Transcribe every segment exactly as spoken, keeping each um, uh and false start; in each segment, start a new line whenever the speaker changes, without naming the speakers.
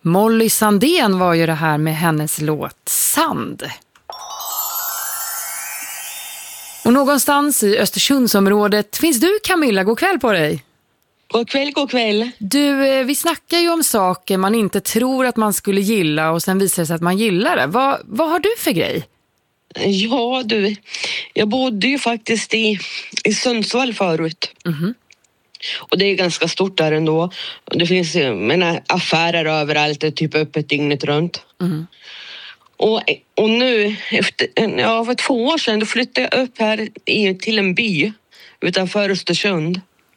Molly Sandén var ju det här med hennes låt Sand. Och någonstans i Östersundsområdet finns du, Camilla. God kväll på dig.
God kväll, god kväll.
Du, vi snackar ju om saker man inte tror att man skulle gilla och sen visar det sig att man gillar det. Vad, vad har du för grej?
Ja du, jag bodde ju faktiskt i, i Sundsvall förut. Mm-hmm. Och det är ganska stort där ändå. Det finns menar, affärer överallt, det är typ öppet dygnet runt. Mm. Och, och nu, efter, ja, för två år sedan, då flyttade jag upp här i, till en by utanför Östersund.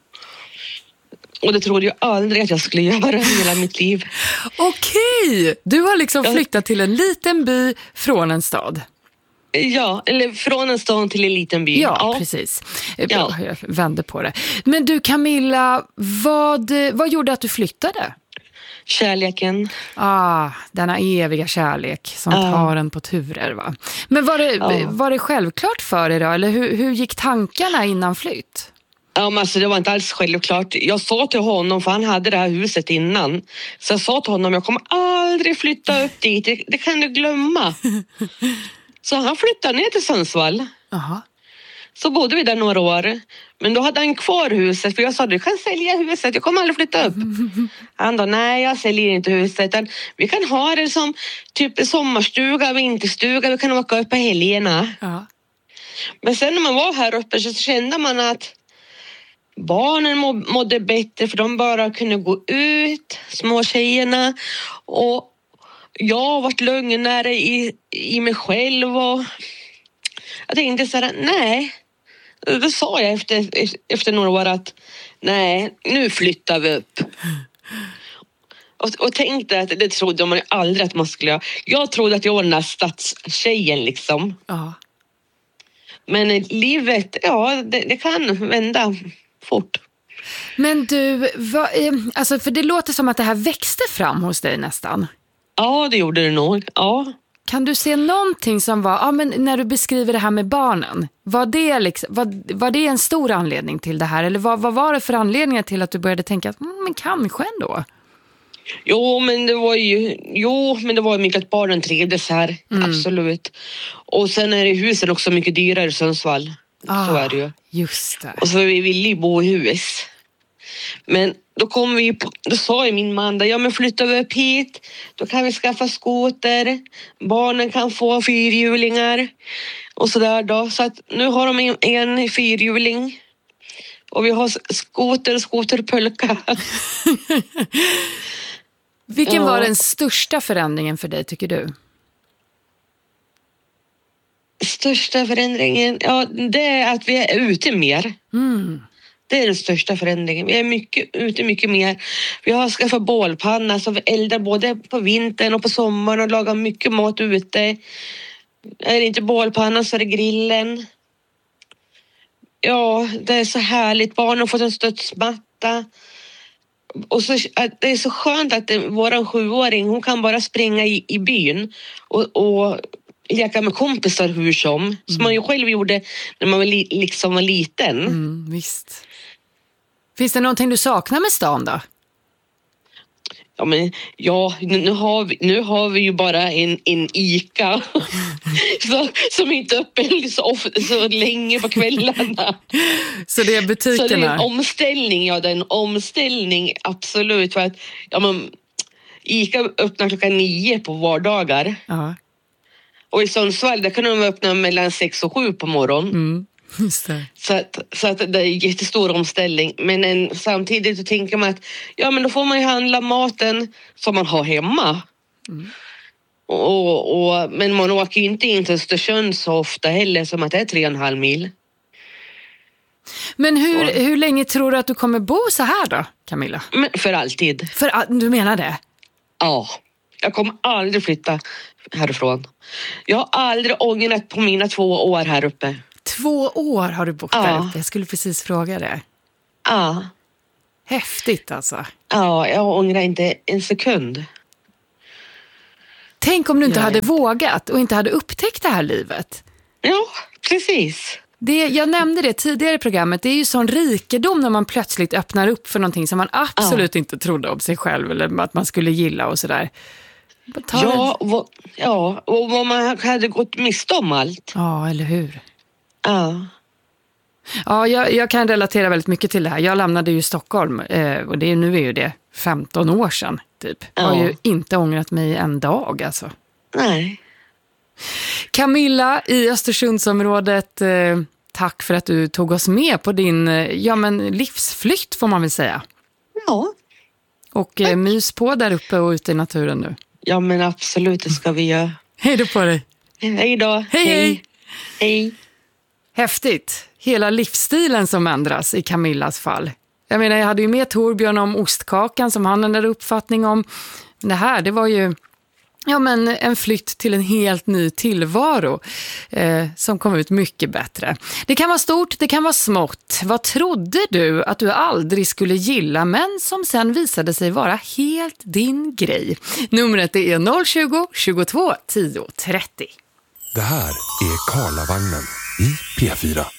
Och det trodde jag aldrig att jag skulle göra hela mitt liv.
Okej, du har liksom flyttat till en liten by från en stad.
Ja, eller från en stad till en liten by.
Ja, ja. Precis. Bra, ja. Jag vänder på det. Men du Camilla, vad, vad gjorde att du flyttade?
Kärleken.
Ah, denna eviga kärlek som ah. tar en på turer, va? Men var det, ah. var det självklart för dig då? Eller hur, hur gick tankarna innan flytt?
Ja, men alltså det var inte alls självklart. Jag sa till honom, för han hade det här huset innan. Så jag sa till honom, jag kommer aldrig flytta upp dit. Det, det kan du glömma. Så han flyttade ner till Sundsvall. Aha. Så bodde vi där några år. Men då hade han kvar huset. För jag sa, du kan sälja huset. Jag kommer aldrig flytta upp. Han då, nej jag säljer inte huset. Vi kan ha det som typ sommarstuga, vinterstuga. Vi kan åka upp på helgerna. Aha. Men sen när man var här uppe så kände man att barnen må, mådde bättre. För de bara kunde gå ut, små tjejerna. Och jag har varit lugnare i, i mig själv. Och jag tänkte så här, nej. Då sa jag efter, efter några år att nej, nu flyttar vi upp. Och, och tänkte att det trodde man aldrig att man skulle göra. Jag trodde att jag var den där stadstjejen liksom. Ja. Men livet, ja, det, det kan vända fort.
Men du, vad, alltså för det låter som att det här växte fram hos dig nästan.
Ja, det gjorde det nog, ja.
Kan du se någonting som var, ja men när du beskriver det här med barnen, var det, liksom, var, var det en stor anledning till det här? Eller vad, vad var det för anledningar till att du började tänka att, mm, men kanske ändå?
Jo, men det var ju, jo, men det var mycket att barnen trivdes här, mm. absolut. Och sen är det husen också mycket dyrare i Sundsvall, ah, så är det ju.
Just det.
Och så vi ville ju bo i hus. Men då kom vi på, då sa ju min man där, ja men flyttar vi upp hit, då kan vi skaffa skoter, barnen kan få fyrhjulingar och sådär då. Så att nu har de en, en fyrhjuling och vi har skoter och skoterpulka.
Vilken var den största förändringen för dig tycker du?
Största förändringen, ja det är att vi är ute mer. Mm. Det är den största förändringen. Vi är mycket, ute mycket mer. Vi har skaffat bålpanna så vi eldar både på vintern och på sommaren och lagar mycket mat ute. Är det inte bålpanna så är det grillen. Ja, det är så härligt. Barnen har fått en studsmatta. Och så, det är så skönt att det, våran sjuåring, hon kan bara springa i, i byn och, och leka med kompisar hur som. Mm. Som man ju själv gjorde när man var li, liksom var liten.
Mm, visst. Finns det någonting du saknar med stan då?
Ja, men ja, nu har vi, nu har vi ju bara en, en Ica så, som inte är öppen så, ofta, så länge på kvällarna.
Så det är butikerna?
Så det är en omställning, ja det är en omställning, absolut. För att, ja, men, Ica öppnar klockan nio på vardagar. Uh-huh. Och i Sundsvall där kan de öppna mellan sex och sju på morgonen. Mm. Just det. Så, att, så att det är en jättestor omställning. Men en, samtidigt så tänker man att ja men då får man ju handla maten som man har hemma. Mm. Och, och, men man åker ju inte in till Östersund så ofta heller som att det är tre och en halv mil.
Men hur, hur länge tror du att du kommer bo så här då, Camilla?
Men för alltid.
För, du menar det?
Ja, jag kommer aldrig flytta härifrån. Jag har aldrig ångrat på mina två år här uppe.
Två år har du bott ja. där uppe. Jag skulle precis fråga det.
Ja.
Häftigt alltså.
Ja, jag ångrar inte en sekund.
Tänk om du inte ja. hade vågat och inte hade upptäckt det här livet.
Ja, precis.
Det, jag nämnde det tidigare i programmet. Det är ju sån rikedom när man plötsligt öppnar upp för någonting som man absolut ja. inte trodde om sig själv eller att man skulle gilla och sådär.
Ja, vad, ja, och vad man hade gått miste om allt.
Ja, eller hur?
Ja.
Ja, jag, jag kan relatera väldigt mycket till det här. Jag lämnade ju Stockholm eh, och det, nu är ju det femton år sedan typ. Jag har
Ja.
ju inte ångrat mig en dag alltså.
Nej.
Camilla i Östersundsområdet, eh, tack för att du tog oss med på din eh, ja, men livsflykt får man väl säga.
Ja.
Och eh, mys på där uppe och ute i naturen nu.
Ja, men absolut, det ska vi göra.
Hej då på dig.
Hej då.
Hej, hej.
Hej.
Häftigt. Hela livsstilen som ändras i Camillas fall. Jag menar, jag hade ju med Torbjörn om ostkakan som han hade uppfattning om. Det här, det var ju ja, men en flytt till en helt ny tillvaro eh, som kom ut mycket bättre. Det kan vara stort, det kan vara smått. Vad trodde du att du aldrig skulle gilla men som sen visade sig vara helt din grej? Numret är noll tjugo, tjugotvå, tio, trettio.
Det här är Karlavagnen i P fyra.